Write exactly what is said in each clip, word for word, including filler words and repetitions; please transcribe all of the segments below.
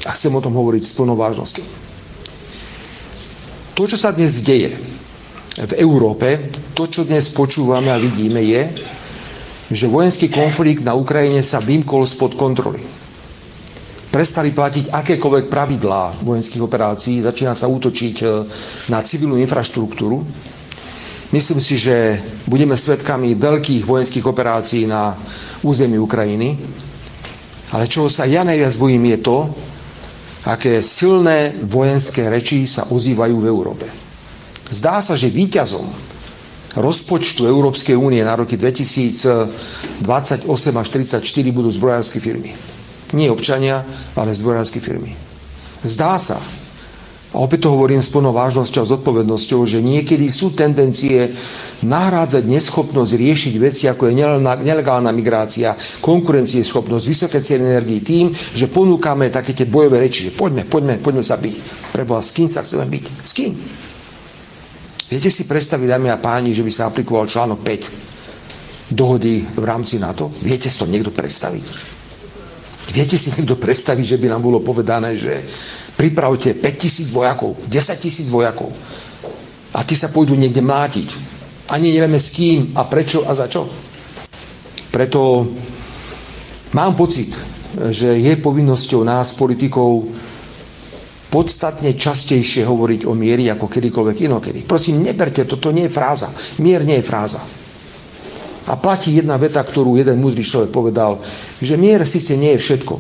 A chcem o tom hovoriť s plnou vážnosťou. To, čo sa dnes deje v Európe, to, čo dnes počúvame a vidíme, je, že vojenský konflikt na Ukrajine sa vymkol spod kontroly. Prestali platiť akékoľvek pravidlá vojenských operácií, začína sa útočiť na civilnú infraštruktúru. Myslím si, že budeme svedkami veľkých vojenských operácií na území Ukrajiny. Ale čoho sa ja najviac bojím je to, aké silné vojenské reči sa ozývajú v Európe. Zdá sa, že víťazom rozpočtu Európskej únie na roky dvetisícdvadsaťosem až tridsaťštyri budú zbrojárske firmy. Nie občania, ale zbrojárske firmy. Zdá sa, a opäť to hovorím s plnou vážnosťou a zodpovednosťou, že niekedy sú tendencie nahrádzať neschopnosť riešiť veci, ako je nelegálna migrácia, konkurencieschopnosť, vysoké ceny energií tým, že ponúkame také tie bojové reči, že poďme, poďme, poďme sa byť. Preboha, s kým sa chceme byť? S kým? Viete si predstaviť, dámy a páni, že by sa aplikoval článok päť dohody v rámci NATO? Viete si to niekto predstaviť? Viete si niekto predstaviť, že by nám bolo povedané, že pripravte päťtisíc vojakov, desaťtisíc vojakov a tí sa pôjdu niekde mlátiť. Ani nevieme s kým a prečo a za čo. Preto mám pocit, že je povinnosťou nás, politikov, podstatne častejšie hovoriť o mieri ako kedykoľvek inokedy. Prosím, neberte, toto nie je fráza. Mier nie je fráza. A platí jedna veta, ktorú jeden múdry človek povedal, že mier síce nie je všetko,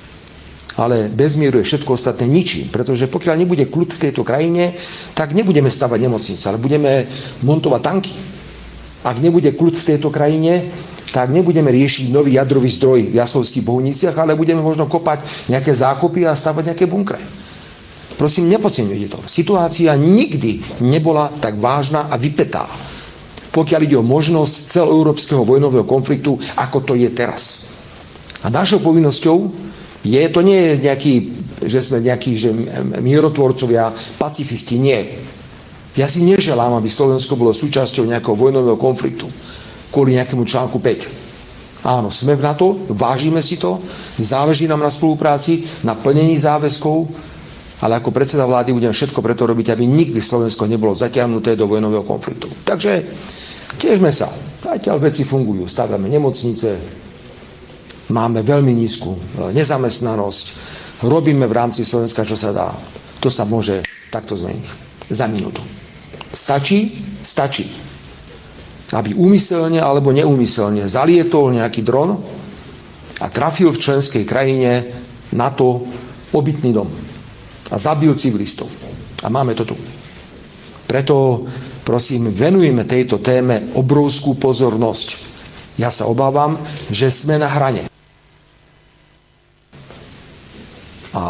ale bez mieru je všetko ostatné ničím. Pretože pokiaľ nebude kľud v tejto krajine, tak nebudeme stavať nemocnice, ale budeme montovať tanky. Ak nebude kľud v tejto krajine, tak nebudeme riešiť nový jadrový zdroj v Jaslovských Bohuniciach, ale budeme možno kopať nejaké zákopy a stavať nejaké bunkre. Prosím, nepodceňujte to. Situácia nikdy nebola tak vážna a vypätá, pokiaľ ide o možnosť celoeurópskeho vojnového konfliktu, ako to je teraz. A našou povinnosťou je, to nie je nejaký, že sme nejakí že mierotvorcovia, pacifisti, nie. Ja si neželám, aby Slovensko bolo súčasťou nejakého vojnového konfliktu kvôli nejakému článku päť. Áno, sme v NATO, vážime si to, záleží nám na spolupráci, na plnení záväzkov, ale ako predseda vlády budem všetko preto robiť, aby nikdy Slovensko nebolo zatiahnuté do vojnového konfliktu. Takže tiežme sa. Zatiaľ veci fungujú. Stavíme nemocnice, máme veľmi nízku nezamestnanosť, robíme v rámci Slovenska, čo sa dá. To sa môže takto zmeniť. Za minútu. Stačí? Stačí. Aby úmyselne alebo neúmyselne zalietol nejaký dron a trafil v členskej krajine NATO obytný dom a zabil civilistov. A máme to tu. Preto, prosím, venujeme tejto téme obrovskú pozornosť. Ja sa obávam, že sme na hrane. A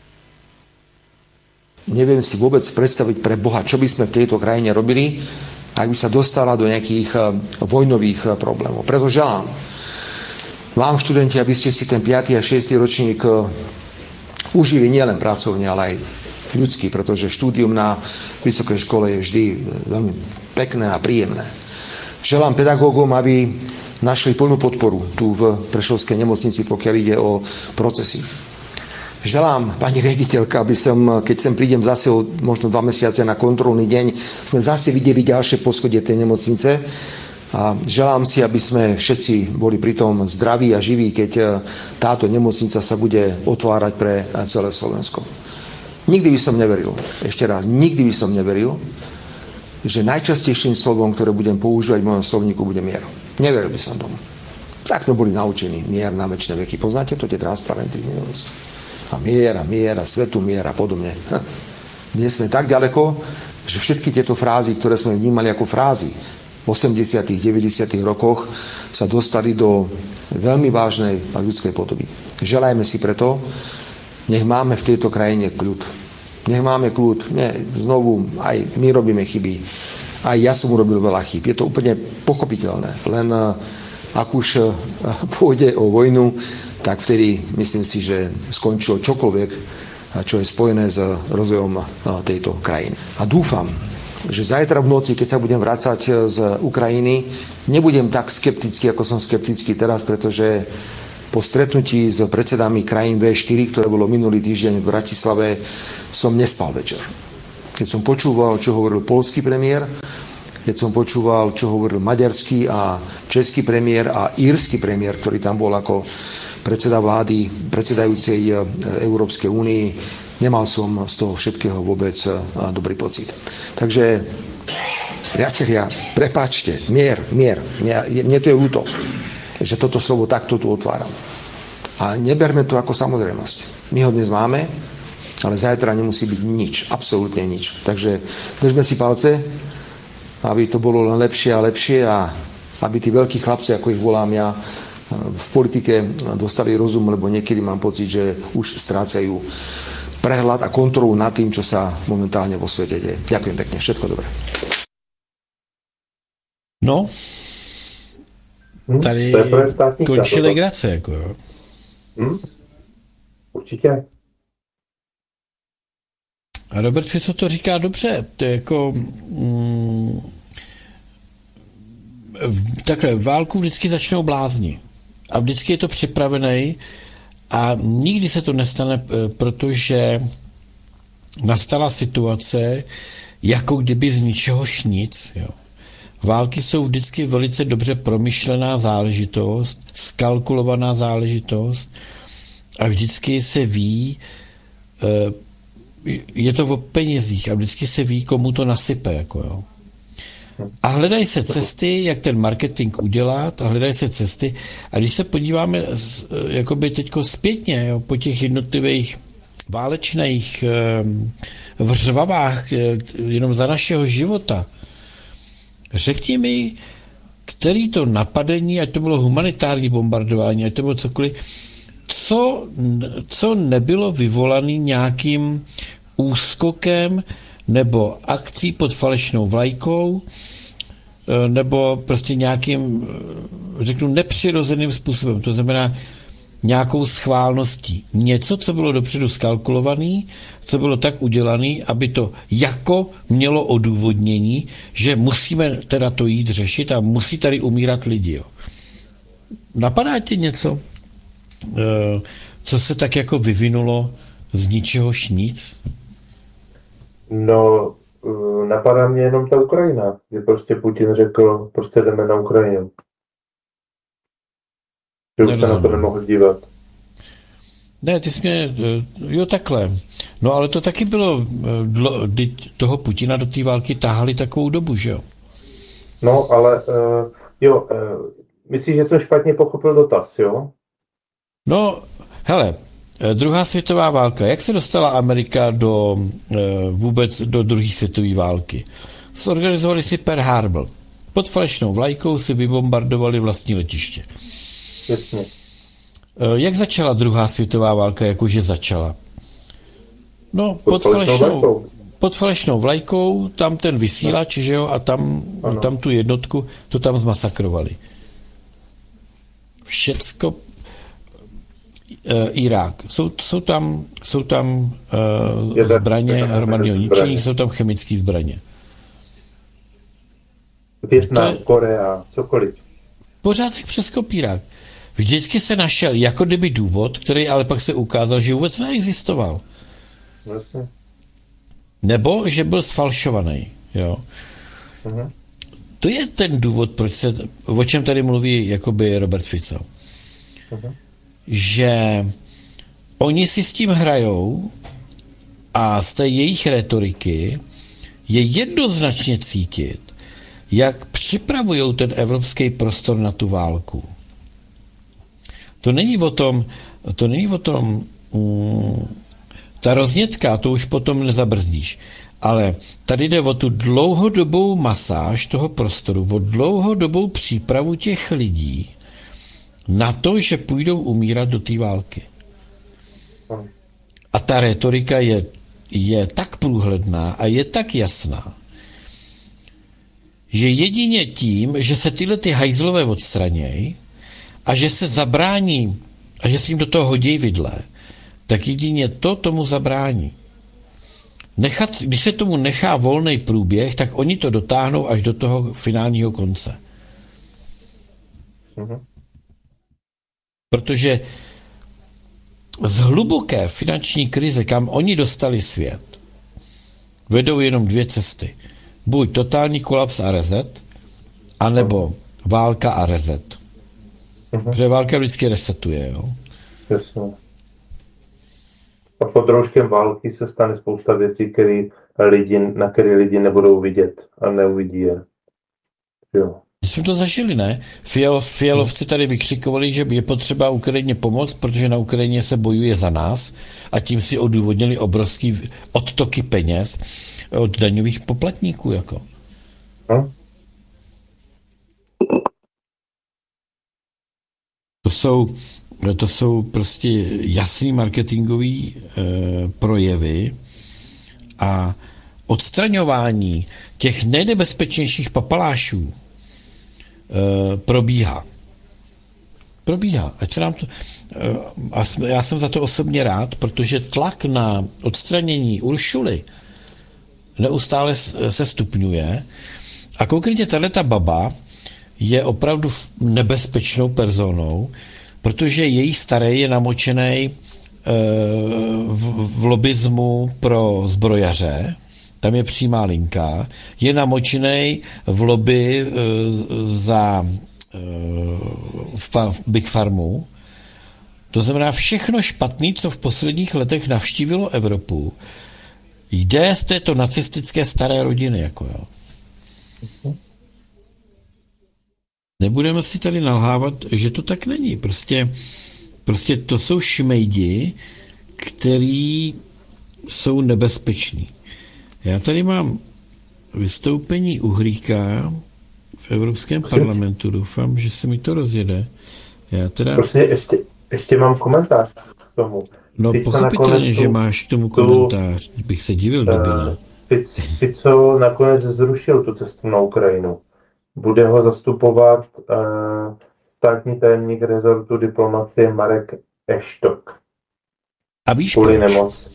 neviem si vôbec predstaviť pre Boha, čo by sme v tejto krajine robili, ak by sa dostala do nejakých vojnových problémov. Preto želám vám, študenti, aby ste si ten piaty a šiesty ročník užili nielen pracovne, ale aj ľudský, pretože štúdium na vysokej škole je vždy veľmi pekné a príjemné. Želám pedagógom, aby našli plnú podporu tu v Prešovskej nemocnici, pokiaľ ide o procesy. Želám, pani riaditeľka, aby som, keď sem prídem zase o možno dva mesiace na kontrolný deň, sme zase videli ďalšie poschodie tej nemocnice. A želám si, aby sme všetci boli pritom zdraví a živí, keď táto nemocnica sa bude otvárať pre celé Slovensko. Nikdy by som neveril, ešte raz, nikdy by som neveril, že najčastejším slovom, ktoré budem používať v mojom slovníku, bude mier. Neveril by som tomu. Tak sme boli naučení. Mier na večné veky. Poznáte to, tie transparenty? A mier, a mier, a svetu mier a podobne. Dnes sme tak ďaleko, že všetky tieto frázy, ktoré sme vnímali ako frázy v osemdesiatych, deväťdesiatych rokoch, sa dostali do veľmi vážnej a ľudskej podoby. Želajme si preto, nech máme v tejto krajine kľud. Nech máme kľud. Nie, znovu, aj my robíme chyby. Aj ja som urobil veľa chýb. Je to úplne pochopiteľné. Len ak už pôjde o vojnu, tak vtedy myslím si, že skončilo čokoľvek, čo je spojené s rozvojom tejto krajiny. A dúfam, že zajtra v noci, keď sa budem vracať z Ukrajiny, nebudem tak skeptický, ako som skeptický teraz, pretože po stretnutí s predsedami krajín vé štyri, ktoré bolo minulý týždeň v Bratislave, som nespal večer. Keď som počúval, čo hovoril poľský premiér, keď som počúval, čo hovoril maďarský a český premiér a írsky premiér, ktorý tam bol ako predseda vlády predsedajúcej Európskej únii, nemal som z toho všetkého vôbec dobrý pocit. Takže, priatelia, prepáčte, mier, mier, mne to je ľúto, že toto slovo takto tu otváram. A neberme to ako samozrejmosť. My ho dnes máme, ale zajtra nemusí byť nič, absolútne nič. Takže držme si palce, aby to bolo len lepšie a lepšie a aby tí veľkí chlapci, ako ich volám ja, v politike dostali rozum, lebo niekedy mám pocit, že už strácajú prehľad a kontrolu nad tým, čo sa momentálne vo svete deje. Ďakujem pekne, všetko dobré. No, tady končí legrace, jako jo. Hmm? Určitě. A Robert Fico to říká dobře, to je jako mm, v, takhle, válku vždycky začnou blázni a vždycky je to připravený a nikdy se to nestane, protože nastala situace, jako kdyby z ničehož nic, jo. Války jsou vždycky velice dobře promyšlená záležitost, skalkulovaná záležitost a vždycky se ví, je to o penězích a vždycky se ví, komu to nasype. Jako jo. A hledají se cesty, jak ten marketing udělat a hledají se cesty. A když se podíváme jakoby teďko zpětně jo, po těch jednotlivých válečných vřvavách jenom za našeho života, řekni mi, který to napadení, ať to bylo humanitární bombardování, ať to bylo cokoliv, co, co nebylo vyvolané nějakým úskokem nebo akcí pod falešnou vlajkou nebo prostě nějakým, řeknu, nepřirozeným způsobem. To znamená nějakou schválností. Něco, co bylo dopředu skalkulované, co bylo tak udělané, aby to jako mělo odůvodnění, že musíme teda to jít řešit a musí tady umírat lidi. Jo. Napadá ti něco, co se tak jako vyvinulo z ničehož nic? No, napadá mě jenom ta Ukrajina, kdy prostě Putin řekl, prostě jdeme na Ukrajinu. Že už se na to nemohl dívat. Ne, ty jsi mě, jo takhle. No ale to taky bylo, toho Putina do té války táhali takovou dobu, že jo? No, ale jo, myslíš, že jsem špatně pochopil dotaz, jo? No, hele, druhá světová válka. Jak se dostala Amerika do vůbec do druhé světové války? Zorganizovali si Pearl Harbor. Pod falešnou vlajkou si vybombardovali vlastní letiště. Jasně. Jak začala druhá světová válka, jakože začala? No, pod, pod falešnou, pod falešnou vlajkou, tam ten vysílač, že jo, a tam, tam tu jednotku, to tam zmasakrovali. Všecko Uh, Irák. Jsou, jsou tam, jsou tam uh, zbraně hromadného ničení, jsou tam chemické zbraně. Vietnam, Korea, cokoliv. Pořád přes kopírák. Vždycky se našel jako kdyby důvod, který ale pak se ukázal, že vůbec neexistoval. Vlastně. Nebo že byl sfalšovaný. Jo. Uh-huh. To je ten důvod, proč se, o čem tady mluví jakoby Robert Fico. Uh-huh. Že oni si s tím hrajou a z té jejich retoriky je jednoznačně cítit, jak připravují ten evropský prostor na tu válku. To není o tom, to není o tom, um, ta roznětka, to už potom nezabrzdíš, ale tady jde o tu dlouhodobou masáž toho prostoru, o dlouhodobou přípravu těch lidí na to, že půjdou umírat do té války. A ta retorika je, je tak průhledná a je tak jasná, že jedině tím, že se tyhle ty hajzlové odstranějí a že se zabrání a že si jim do toho hodí vidle, tak jedině to tomu zabrání. Nechat, když se tomu nechá volný průběh, tak oni to dotáhnou až do toho finálního konce. Mhm. Protože z hluboké finanční krize, kam oni dostali svět, vedou jenom dvě cesty. Buď totální kolaps a reset, anebo válka a reset. Mhm. Protože válka vždycky resetuje. Jo? Jasně. A pod rouškem války se stane spousta věcí, které lidi, na které lidi nebudou vidět a neuvidí je. Jo. My jsme to zažili, ne? Fial, Fialovci tady vykřikovali, že je potřeba Ukrajině pomoct, protože na Ukrajině se bojuje za nás a tím si odůvodnili obrovský odtoky peněz od daňových poplatníků. Jako. Hm? To jsou, to jsou prostě jasný marketingový e, projevy a odstraňování těch nejnebezpečnějších papalášů e, probíhá. Probíhá. Ať se nám to, e, a jsme, já jsem za to osobně rád, protože tlak na odstranění Uršuly neustále se stupňuje a konkrétně tato baba je opravdu nebezpečnou personou, protože její starý je namočený v, v lobismu pro zbrojaře, tam je přímá linka, je namočený v lobby za v Big Farmu. To znamená, všechno špatný, co v posledních letech navštívilo Evropu, jde z této nacistické staré rodiny. Jako jo. Nebudeme si tady nalhávat, že to tak není. Prostě, prostě to jsou šmejdi, který jsou nebezpeční. Já tady mám vystoupení Uhříka v Evropském parlamentu. Doufám, že se mi to rozjede. Já teda... Prostě ještě, ještě mám komentář k tomu. No Fico pochopitelně, tu, že máš k tomu tu, komentář. Bych se divil, kdyby ne. Fico nakonec zrušil tu cestu na Ukrajinu. Bude ho zastupovat uh, státní tajemník rezortu diplomacie Marek Eštok. A víš Kvůli proč? nemoc.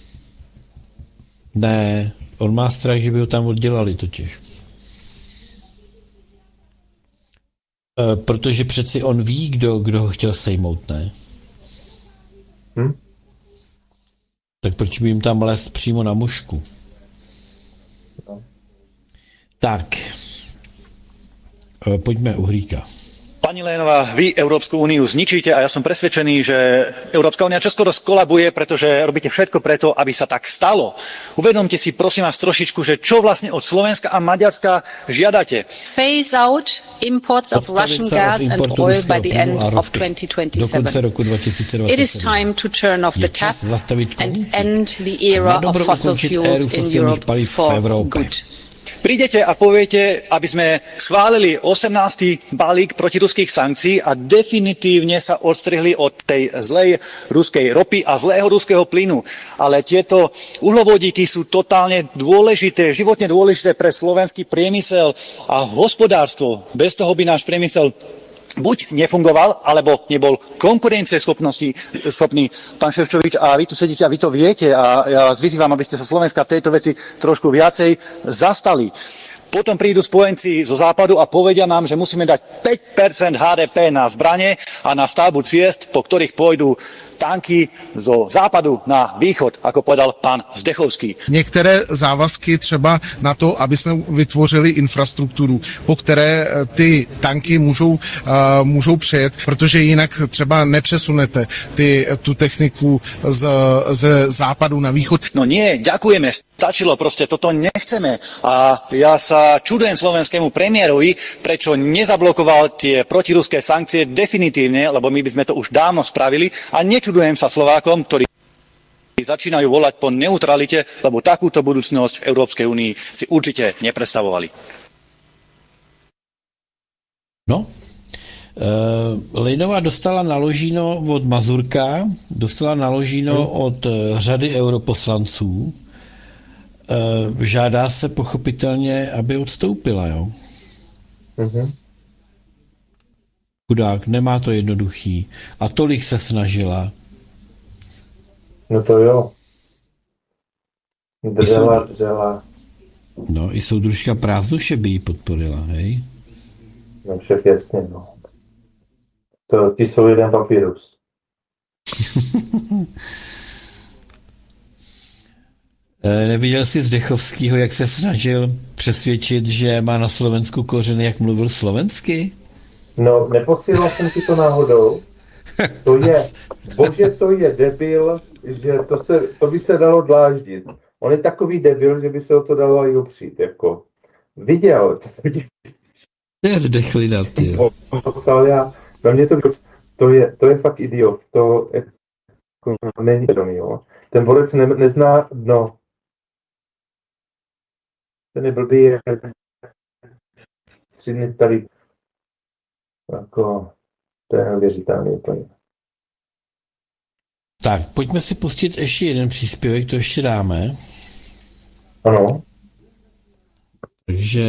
Ne, on má strach, že by ho tam oddělali totiž. E, protože přeci on ví, kdo, kdo ho chtěl sejmout, ne? Hm? Tak proč by jim tam les přímo na mušku? No. Tak. E, pojďme Uhríka. Pani Lénová, vy Európsku úniu zničíte a ja som presvedčený, že Európska únia čoskoro skolabuje, pretože robíte všetko preto, aby sa tak stalo. Uvedomte si prosím vás trošičku, že čo vlastne od Slovenska a Maďarska žiadate. Phase out imports of Russian gas and oil by the end of twenty twenty-seven. It is time to turn off the tap and end the era of fossil fuels in Europe for good. Prídete a poviete, aby sme schválili osemnásty balík protiruských sankcií a definitívne sa odstrihli od tej zlej ruskej ropy a zlého ruského plynu. Ale tieto uhlovodíky sú totálne dôležité, životne dôležité pre slovenský priemysel a hospodárstvo. Bez toho by náš priemysel buď nefungoval, alebo nebol konkurencieschopný. Pán Šefčovič, a vy tu sedíte a vy to viete a ja vás vyzývam, aby ste sa Slovenska v tejto veci trošku viacej zastali. Potom prídu spojenci zo západu a povedia nám, že musíme dať päť percent há dé pé na zbrane a na stavbu ciest, po ktorých pôjdu tanky zo západu na východ, ako povedal pán Zdechovský. Některé závazky třeba na to, aby jsme vytvořili infrastrukturu, po které ty tanky můžou, uh, můžou přejet, protože jinak třeba nepřesunete ty, tu techniku z, ze západu na východ. No nie, ďakujeme, stačilo proste, toto nechceme. A ja sa čudujem slovenskému premiérovi, prečo nezablokoval tie protiruské sankcie definitívne, lebo my by sme to už dávno spravili a nečudujem sa Slovákom, ktorí začínajú volať po neutralite, lebo takúto budúcnosť v Európskej únii si určite nepredstavovali. No, uh, Lejnová dostala naložíno od Mazurka, dostala naložíno hmm. od uh, řady europoslanců. Uh, žádá se pochopitelně, aby odstoupila, jo? Mhm. Chudák, nemá to jednoduchý. A tolik se snažila. No to jo. Držela, držela. No, i soudružka Prázdnuše by ji podporila, hej? No však jasně, no. To, ty jsou jeden papírus. Neviděl jsi Zdechovskýho, jak se snažil přesvědčit, že má na Slovensku kořeny, jak mluvil slovensky? No, neposílal jsem ti to náhodou. To je, bože, to je debil, že to, se, to by se dalo dláždit. On je takový debil, že by se o to dalo i opřít, jako. Viděl. To je zdechlina, ty. Já, no mě to, to, je, to je fakt idiot. To je, není to, jo. Ten borec ne, nezná dno. Ten je blbý, je tři dny tady. Jako, to je neuvěřitelný úplně. Tak, pojďme si pustit ještě jeden příspěvek, to ještě dáme. Ano. Takže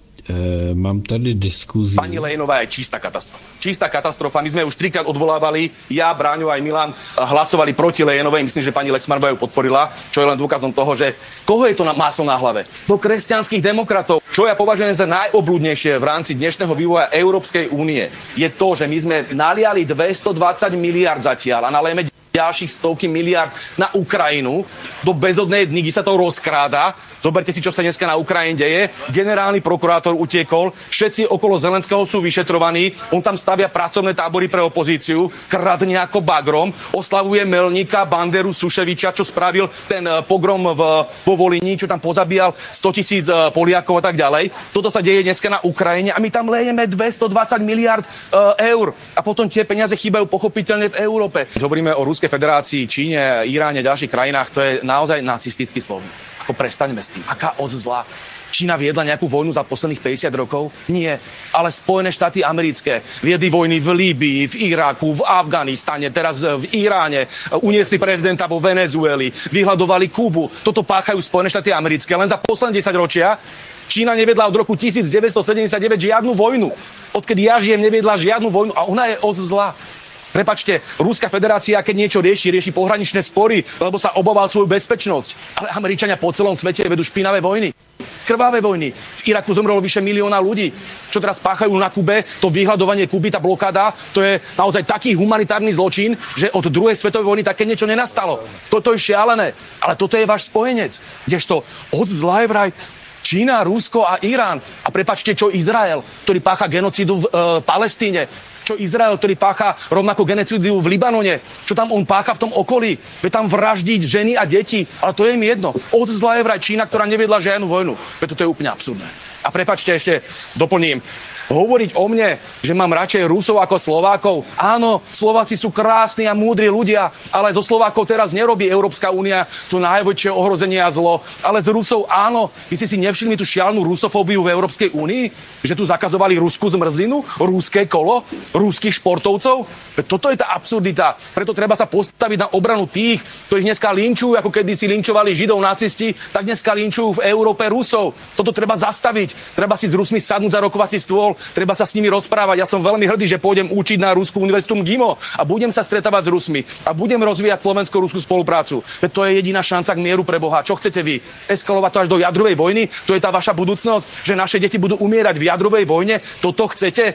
e, mám tady diskuzi. Pani Lejnová je čistá katastrofa. Čistá katastrofa. My sme už trikrát odvolávali, ja, Bráňo aj Milan hlasovali proti Lejenovej. Myslím, že pani Lexmanová ju podporila, čo je len dôkazom toho, že koho je to na máslo na hlave? Do kresťanských demokratov. Čo ja považujem za najobľúdnejšie v rámci dnešného vývoja Európskej únie, je to, že my sme naliali dvestodvadsať miliárd zatiaľ a nalejeme ďalších stovky miliárd na Ukrajinu. Do bezodnej dny, kde sa to rozkráda. Zoberte si, čo sa dneska na Ukrajine deje. Generálny prokurátor utiekol, všetci okolo Zelenského sú vyšetrovaní, on tam stavia pracovné tábory pre opozíciu, kradne ako bagrom, oslavuje Melníka, Banderu, Suševiča, čo spravil ten pogrom v, vo Volíni, čo tam pozabíjal stotisíc Poliakov a tak ďalej. Toto sa deje dneska na Ukrajine a my tam lejeme dvestodvadsať miliárd uh, eur a potom tie peniaze chýbajú pochopiteľne v Európe. Hovoríme o Ruskej federácii, Číne, Iráne, ďalších krajinách, to je naozaj nacistický slovník. Ako prestaňme s tým. Aká os zla? Čína viedla nejakú vojnu za posledných päťdesiat rokov? Nie. Ale Spojené štáty americké viedli vojny v Líbii, v Iraku, v Afganistane, teraz v Iráne, uniesli prezidenta vo Venezueli, vyhľadovali Kubu. Toto páchajú Spojené štáty americké. Len za posledné desaťročia Čína neviedla od roku devätnásťsedemdesiatdeväť žiadnu vojnu. Odkedy ja žijem, neviedla žiadnu vojnu a ona je os zla. Prepačte, Ruská federácia, keď niečo rieši, rieši pohraničné spory, lebo sa obával svoju bezpečnosť. Ale Američania po celom svete vedú špinavé vojny. Krvavé vojny. V Iraku zomrelo vyše milióna ľudí. Čo teraz páchajú na Kube, to vyhľadovanie Kuby, tá blokáda, to je naozaj taký humanitárny zločin, že od druhej svetovej vojny také niečo nenastalo. Toto je šialené. Ale toto je váš spojenec. Kdežto od zla je vraj Čína, Rusko a Irán. A prepačte, čo Izrael, ktorý pácha genocídu v e, Palestíne. Čo Izrael, ktorý pácha rovnako genocídu v Libanone. Čo tam on pácha v tom okolí. Veď tam vraždiť ženy a deti. Ale to je im jedno. Od zla je vraj Čína, ktorá neviedla žiadnu vojnu. Veď to je úplne absurdné. A prepačte, ešte doplním. Hovoriť o mne, že mám radšej Rusov ako Slovákov. Áno, Slováci sú krásni a múdri ľudia, ale zo Slovákov teraz nerobí Európska únia to najväčšie ohrozenie a zlo. Ale z Rusov áno. Vy ste si nevšimli tú šialnú rusofóbiu v Európskej únii? Že tu zakazovali ruskú zmrzlinu, ruské kolo, ruských športovcov? Toto je tá absurdita. Preto treba sa postaviť na obranu tých, ktorých dneska linčujú, ako kedysi linčovali Židov nacisti, tak dneska linčujú v Európe Rusov. Toto treba zastaviť. Treba si s Rusmi sadnúť za rokovací stôl. Treba sa s nimi rozprávať. Ja som veľmi hrdý, že pôjdem učiť na Ruskú univerzitu MGIMO a budem sa stretávať s Rusmi a budem rozvíjať slovensko-ruskú spoluprácu. Veď to je jediná šanca k mieru pre Boha. Čo chcete vy? Eskalovať to až do jadrovej vojny? To je tá vaša budúcnosť, že naše deti budú umierať v jadrovej vojne? Toto chcete?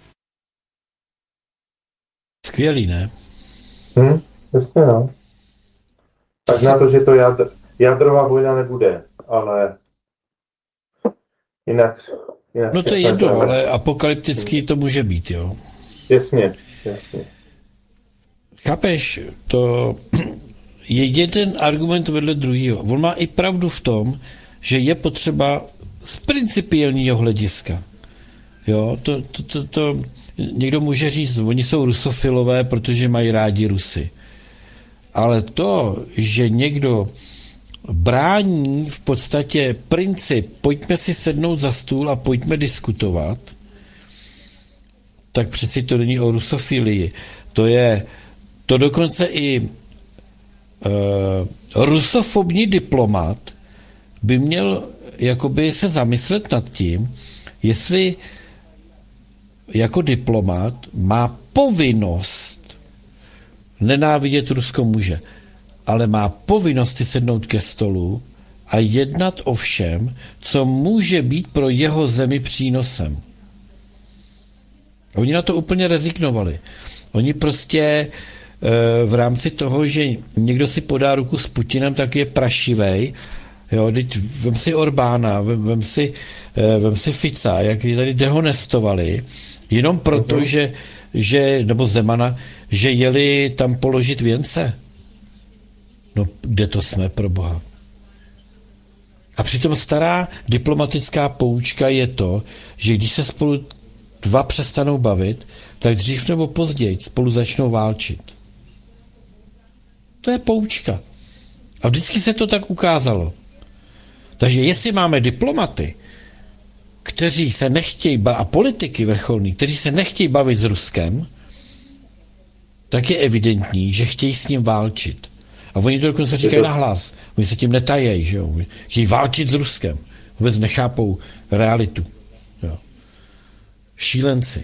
Skvělý, ne? Hm, jasně, no. Tak na to, že to jadr, jadrová vojna nebude, ale jinak... jinak no to je jedno, ale... ale apokalyptický to může být, jo? Jasně, jasně. Chápeš, to je jeden argument vedle druhého. On má i pravdu v tom, že je potřeba z principiálního hlediska. Jo, to, to, to, to někdo může říct, oni jsou rusofilové, protože mají rádi Rusy. Ale to, že někdo brání v podstatě princip, pojďme si sednout za stůl a pojďme diskutovat, tak přeci to není o rusofilii. To je, to dokonce i uh, rusofobní diplomat by měl jakoby se zamyslet nad tím, jestli jako diplomat má povinnost nenávidět Rusko může, ale má povinnost si sednout ke stolu a jednat o všem, co může být pro jeho zemi přínosem. Oni na to úplně rezignovali. Oni prostě v rámci toho, že někdo si podá ruku s Putinem, tak je prašivej. Jo, teď vem si Orbána, vem, vem, si, vem si Fica, jak je tady dehonestovali, jenom proto, uh-huh. že, že, nebo Zemana, že jeli tam položit věnce. No, kde to jsme, pro Boha? A přitom stará diplomatická poučka je to, že když se spolu dva přestanou bavit, tak dřív nebo později spolu začnou válčit. To je poučka. A vždycky se to tak ukázalo. Takže jestli máme diplomaty, kteří se nechtějí bavit, a politiky vrcholní, kteří se nechtějí bavit s Ruskem, tak je evidentní, že chtějí s ním válčit. A oni to dokonce říkají nahlas. Oni se tím netajejí, že jo. Chtějí válčit s Ruskem. Vůbec nechápou realitu. Jo. Šílenci.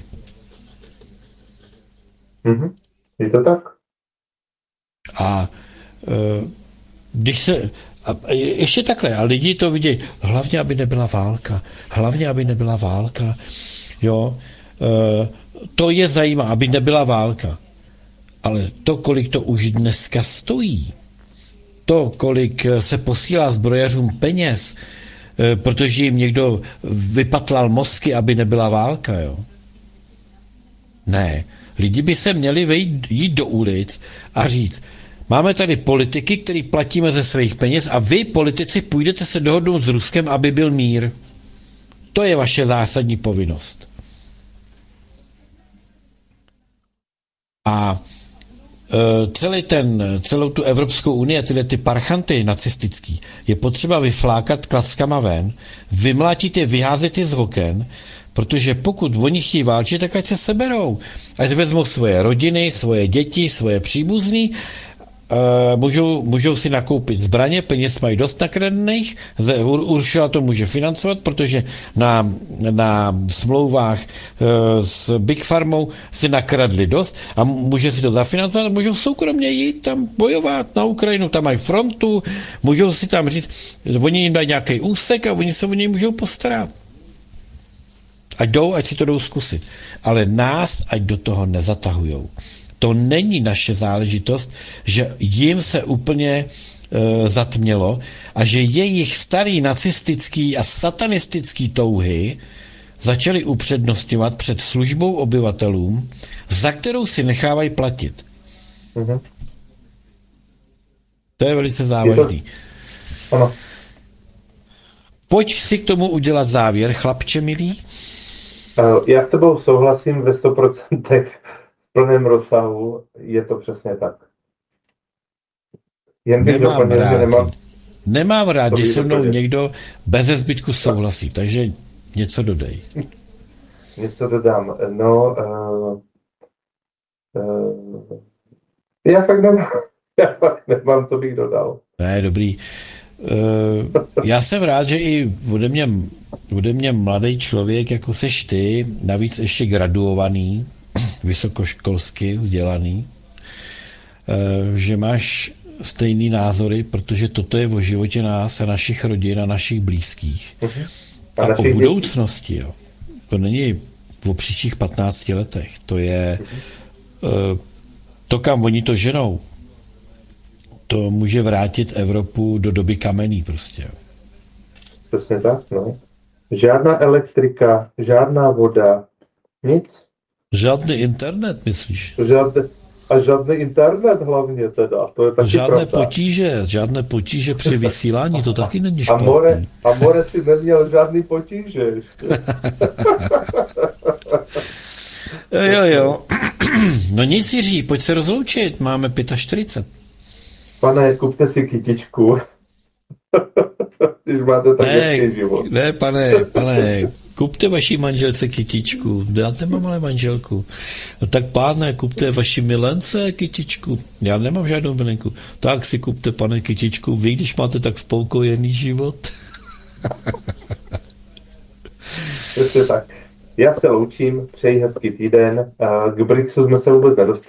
Mm-hmm. Je to tak? A e, když se... A ještě takhle, a lidi to vidějí, hlavně, aby nebyla válka. Hlavně, aby nebyla válka. Jo. E, to je zajímavé, aby nebyla válka. Ale to, kolik to už dneska stojí, to, kolik se posílá zbrojařům peněz, e, protože jim někdo vypatlal mozky, aby nebyla válka, jo. Ne. Lidi by se měli vejít, jít do ulic a říct, máme tady politiky, který platíme ze svých peněz a vy, politici, půjdete se dohodnout s Ruskem, aby byl mír. To je vaše zásadní povinnost. A e, celý ten, celou tu Evropskou unii a tyhle ty parchanty nacistický je potřeba vyflákat klackama ven, vymlátit je, vyházet je z oken, protože pokud oni chtějí válčit, tak ať se seberou. Ať vezmou svoje rodiny, svoje děti, svoje příbuzný, Uh, můžou, můžou si nakoupit zbraně, peněz mají dost nakradených, Ursula to může financovat, protože na, na smlouvách uh, s Big Pharmou si nakradli dost a může si to zafinancovat a můžou soukromně jít tam bojovat na Ukrajinu, tam mají frontu, můžou si tam říct, oni jim dají nějaký úsek a oni se o něj můžou postarat. Ať jdou, ať si to jdou zkusit. Ale nás, ať do toho nezatahujou. To není naše záležitost, že jim se úplně e, zatmělo a že jejich starý nacistický a satanistický touhy začaly upřednostňovat před službou obyvatelům, za kterou si nechávají platit. Mm-hmm. To je velice závažný. Ano. Pojď si k tomu udělat závěr, chlapče milý. Já s tebou souhlasím ve sto procent. V plném rozsahu je to přesně tak. Jen bych nemám doplnil, rád, že nemám... Nemám rád, když se mnou někdo beze zbytku souhlasí, takže něco dodej. Něco dodám. No, uh, uh, já fakt nemám, já fakt nemám, co bych dodal. Ne, dobrý. Uh, já jsem rád, že i ode mě, ode mě mladý člověk, jako seš ty, navíc ještě graduovaný, vysokoškolsky vzdělaný, že máš stejný názory, protože toto je o životě nás a našich rodin a našich blízkých. Uh-huh. A, a o budoucnosti. Jo. To není o příštích patnácti letech. To je uh-huh. to, kam oni to ženou. To může vrátit Evropu do doby kamenný prostě. Jo. Přesně tak, no. Žádná elektrika, žádná voda, nic. Žádný internet, myslíš? Žádný, a žádný internet hlavně teda, to je taky žádné pravda. potíže, žádné potíže při vysílání, to taky není špatný. A more, a more si neměl žádný potíže ještě. jo, jo. No nic, Jiří, pojď se rozloučit, máme čtyřicet pět. Pane, kupte si kytičku. Když máte tak hezký život. Ne, pane, pane, kupte vaší manželce kytičku. Já nemám ale manželku. No tak páne, kupte vaší milence kytičku. Já nemám žádnou milenku. Tak si kupte, pane, kytičku. Vy, když máte tak spokojený život. Přesně tak. Já se loučím, přeji hezký týden. K BRICSu jsme se vůbec nedostali.